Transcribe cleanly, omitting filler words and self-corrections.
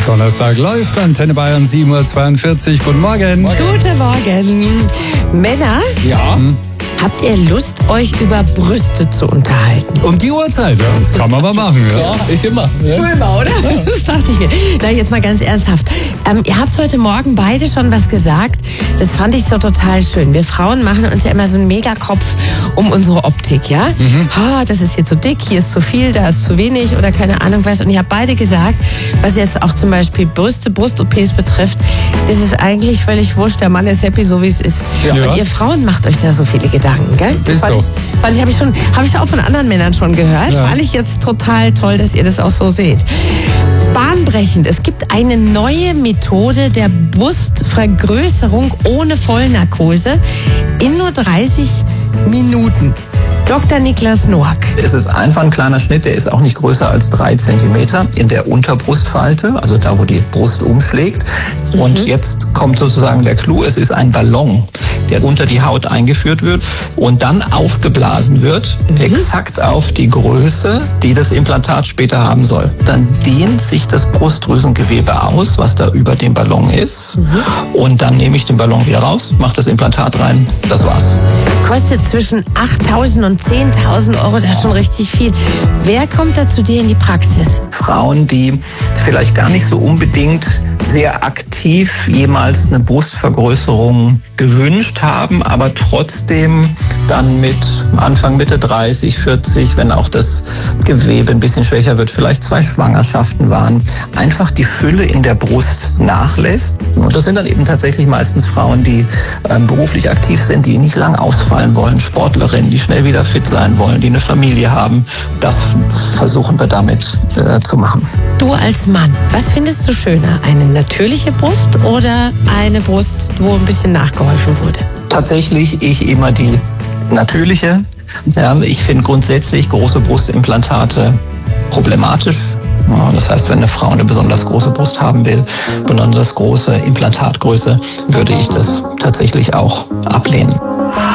Donnerstag läuft, Antenne Bayern 7.42 Uhr. Guten Morgen. Guten Morgen. Männer? Ja? Habt ihr Lust, euch über Brüste zu unterhalten? Um die Uhrzeit, ja. Kann man mal machen, ja. Ja, ich immer. Ja. Du immer, oder? Ja. Das dachte ich mir. Na, jetzt mal ganz ernsthaft. Ihr habt heute Morgen beide schon was gesagt. Das fand ich so total schön. Wir Frauen machen uns ja immer so einen Megakopf um unsere Optik, ja? Das ist hier zu dick, hier ist zu viel, da ist zu wenig oder keine Ahnung was. Und ihr habt beide gesagt, was jetzt auch zum Beispiel Brust-OPs betrifft, ist es eigentlich völlig wurscht. Der Mann ist happy, so wie es ist. Ja. Und ihr Frauen macht euch da so viele Gedanken, gell? Das Ist fand so. habe ich auch von anderen Männern schon gehört. Ja. Fand ich jetzt total toll, dass ihr das auch so seht. Bahnbrechend. Es gibt eine neue Methode der Brustvergrößerung ohne Vollnarkose in nur 30 Minuten. Dr. Niklas Noack. Es ist einfach ein kleiner Schnitt, der ist auch nicht größer als 3 Zentimeter in der Unterbrustfalte, also da, wo die Brust umschlägt. Und jetzt kommt sozusagen der Clou, es ist ein Ballon, der unter die Haut eingeführt wird und dann aufgeblasen wird, exakt auf die Größe, die das Implantat später haben soll. Dann dehnt sich das Brustdrüsengewebe aus, was da über dem Ballon ist. Und dann nehme ich den Ballon wieder raus, mache das Implantat rein, das war's. Kostet zwischen 8.000 und 10.000 Euro, das ist schon richtig viel. Wer kommt da zu dir in die Praxis? Frauen, die vielleicht gar nicht so unbedingt sehr aktiv jemals eine Brustvergrößerung gewünscht haben, aber trotzdem dann mit Anfang, Mitte 30, 40, wenn auch das Gewebe ein bisschen schwächer wird, vielleicht 2 Schwangerschaften waren, einfach die Fülle in der Brust nachlässt. Und das sind dann eben tatsächlich meistens Frauen, die beruflich aktiv sind, die nicht lang ausfallen wollen, Sportlerinnen, die schnell wieder fit sein wollen, die eine Familie haben. Das versuchen wir damit zu machen. Du als Mann, was findest du schöner? Eine natürliche Brust oder eine Brust, wo ein bisschen nachgeholfen wurde? Tatsächlich ich immer die natürliche. Ja, ich finde grundsätzlich große Brustimplantate problematisch. Ja, das heißt, wenn eine Frau eine besonders große Brust haben will, besonders große Implantatgröße, würde ich das tatsächlich auch ablehnen.